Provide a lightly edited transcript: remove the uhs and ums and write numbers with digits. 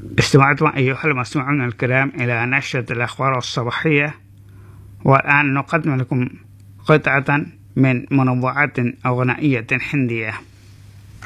استمعتم أيها المستمعون الكرام إلى نشرة الأخبار الصباحية، والآن نقدم لكم قطعة من منوعات غنائية هندية.